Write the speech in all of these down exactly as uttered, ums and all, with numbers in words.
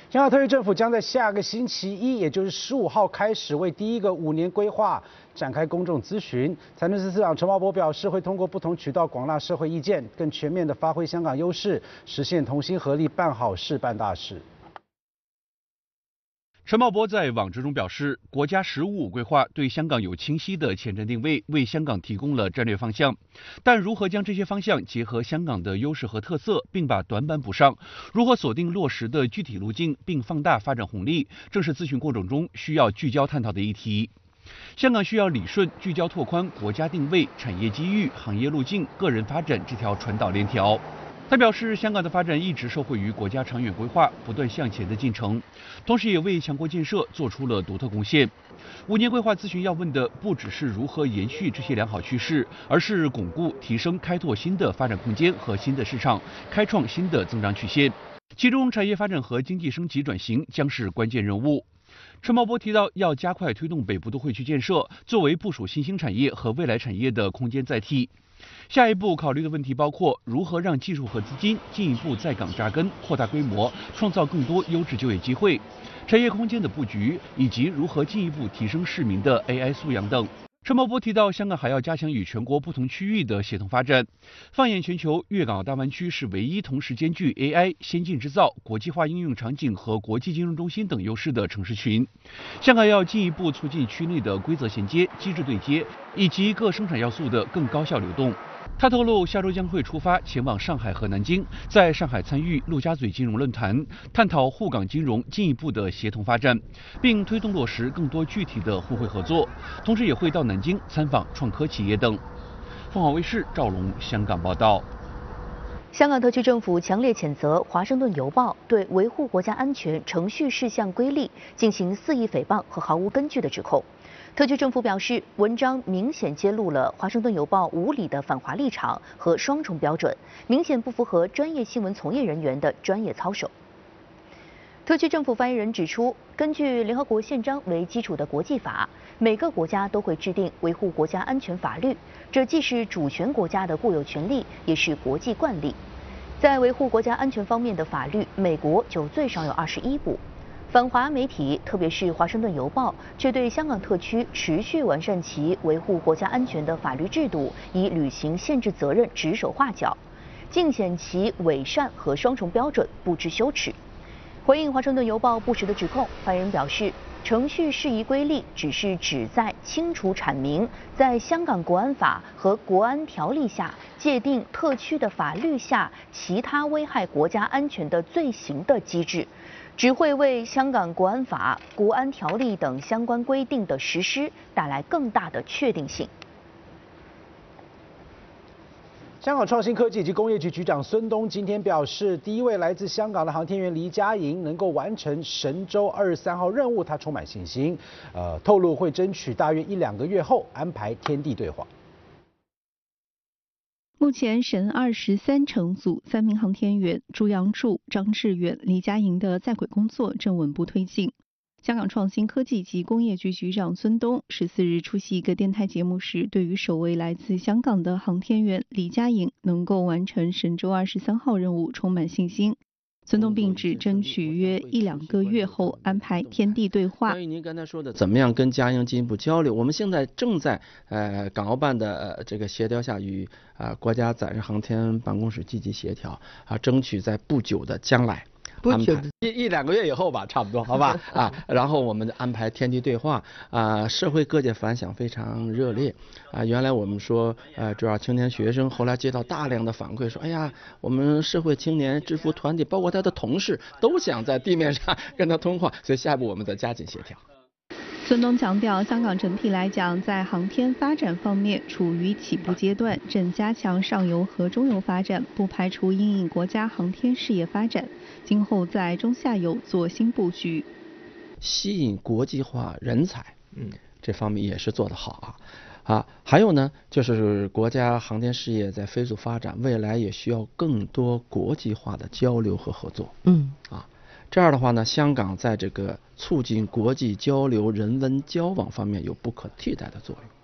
香港特区政府将在下个星期一，也就是十五号开始，为第一个五年规划展开公众咨询。财政司司长陈茂波表示，会通过不同渠道广纳社会意见，更全面地发挥香港优势，实现同心合力办好事、办大事。 陈茂波在网志中表示，国家“十五五”规划对香港有清晰的前瞻定位，为香港提供了战略方向。但如何将这些方向结合香港的优势和特色，并把短板补上，如何锁定落实的具体路径，并放大发展红利，正是咨询过程中需要聚焦探讨的议题。香港需要理顺、聚焦拓宽国家定位、产业机遇、行业路径、个人发展这条传导链条。他表示，香港的发展一直受惠于国家长远规划不断向前的进程，同时也为强国建设做出了独特贡献。五年规划咨询要问的不只是如何延续这些良好趋势，而是巩固、提升、开拓新的发展空间和新的市场，开创新的增长曲线。其中，产业发展和经济升级转型将是关键任务。陈茂波提到，要加快推动北部都会区建设，作为部署新兴产业和未来产业的空间载体。下一步考虑的问题包括如何让技术和资金进一步在港扎根、扩大规模，创造更多优质就业机会、产业空间的布局，以及如何进一步提升市民的 A I 素养等。陈茂波提到，香港还要加强与全国不同区域的协同发展。放眼全球，粤港澳大湾区是唯一同时兼具 A I、先进制造、国际化应用场景和国际金融中心等优势的城市群。香港要进一步促进区内的规则衔接、机制对接，以及各生产要素的更高效流动。他透露，下周将会出发前往上海和南京，在上海参与陆家嘴金融论坛，探讨沪港金融进一步的协同发展，并推动落实更多具体的互惠合作。同时也会到南京参访创科企业等。凤凰卫视赵龙香港报道。 香港特区政府强烈谴责《华盛顿邮报》对维护国家安全程序事项规例进行肆意诽谤和毫无根据的指控。特区政府表示，文章明显揭露了《华盛顿邮报》无理的反华立场和双重标准，明显不符合专业新闻从业人员的专业操守。特区政府发言人指出，根据联合国宪章为基础的国际法，每个国家都会制定维护国家安全法律，这既是主权国家的固有权利，也是国际惯例。在维护国家安全方面的法律，美国就最少有二十一部。反华媒体，特别是《华盛顿邮报》，却对香港特区持续完善其维护国家安全的法律制度，以履行宪制责任指手画脚，尽显其伪善和双重标准，不知羞耻。回应《华盛顿邮报》不实的指控，发言人表示，程序事宜规例只是旨在清楚阐明，在香港国安法和国安条例下界定特区的法律下其他危害国家安全的罪行的机制，只会为香港国安法、国安条例等相关规定的实施带来更大的确定性。 香港创新科技及工业局局长孙东今天表示，第一位来自香港的航天员黎佳莹能够完成神舟二十三号任务，他充满信心。呃，透露会争取大约一两个月后安排天地对话。 目前神二十三乘组三名航天员朱杨柱、张志远、黎佳莹的在轨工作正稳步推进。香港创新科技及工业局局长孙东十四日出席一个电台节目时，对于首位来自香港的航天员黎佳莹能够完成神舟二十三号任务充满信心。孙东并指，争取约一两个月后安排天地对话。 关于您刚才说的，怎么样跟佳莹进一步交流？我们现在正在呃港澳办的、呃、这个协调下，与啊、呃、国家载人航天办公室积极协调啊，争取在不久的将来。不久的一一两个月以后吧，差不多，好吧啊，然后我们安排天地对话啊，社会各界反响非常热烈啊。原来我们说呃主要青年学生，后来接到大量的反馈说，哎呀，我们社会青年制服团体，包括他的同事，都想在地面上跟他通话，所以下一步我们再加紧协调。 孙东强调，香港整体来讲，在航天发展方面处于起步阶段，正加强上游和中游发展，不排除因应国家航天事业发展，今后在中下游做新布局， 吸引国际化人才，嗯，这方面也是做得好啊。啊，还有呢，就是国家航天事业在飞速发展，未来也需要更多国际化的交流和合作。嗯，啊。这样的话呢，香港在这个促进国际交流、人文交往方面有不可替代的作用。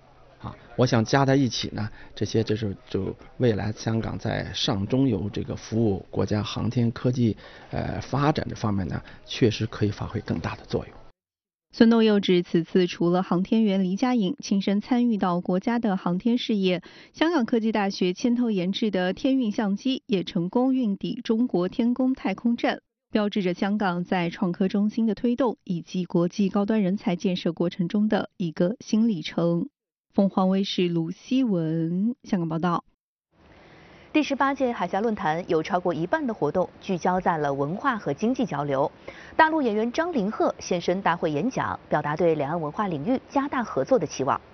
啊，我想加在一起呢，这些就是就未来香港在上中游这个服务国家航天科技呃发展这方面呢，确实可以发挥更大的作用。 孙东又指，此次除了航天员黎佳颖亲身参与到国家的航天事业，香港科技大学牵头研制的天运相机也成功运抵中国天宫太空站，标志着香港在创科中心的推动以及国际高端人才建设过程中的一个新里程。凤凰卫视卢希文香港报道。 第十八届海峡论坛有超过一半的活动聚焦在了文化和经济交流。大陆演员张凌赫现身大会演讲，表达对两岸文化领域加大合作的期望。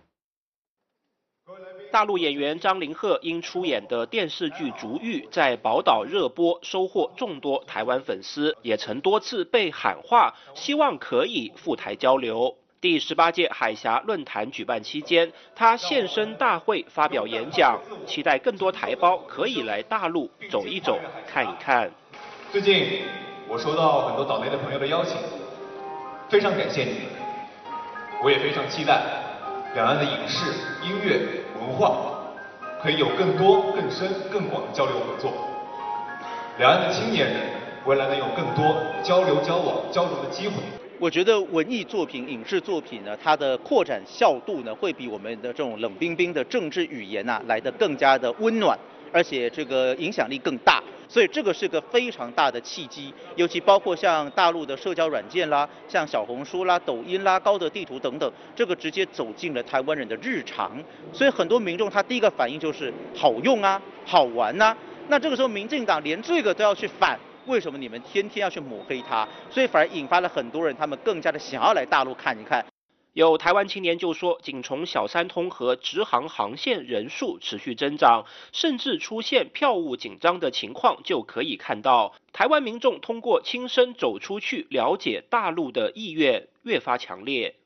大陆演员张凌赫因出演的电视剧《逐玉》在宝岛热播，收获众多台湾粉丝，也曾多次被喊话，希望可以赴台交流。第十八届海峡论坛举办期间，他现身大会发表演讲，期待更多台胞可以来大陆走一走、看一看。 最近我收到很多岛内的朋友的邀请，非常感谢你们。我也非常期待两岸的影视、音乐、文化可以有更多、更深、更广的交流合作。两岸的青年人未来能有更多交流、交往、交流的机会。 我觉得文艺作品、影视作品呢，它的扩展效度呢，会比我们的这种冷冰冰的政治语言呐、啊、来得更加的温暖，而且这个影响力更大。所以这个是个非常大的契机，尤其包括像大陆的社交软件啦，像小红书啦、抖音啦、高德地图等等，这个直接走进了台湾人的日常。所以很多民众他第一个反应就是好用啊、好玩啊。那这个时候民进党连这个都要去反。为什么你们天天要去抹黑他？所以反而引发了很多人，他们更加的想要来大陆看一看。 有台湾青年就说，仅从小三通和直航航线人数持续增长，甚至出现票务紧张的情况，就可以看到台湾民众通过亲身走出去了解大陆的意愿越发强烈。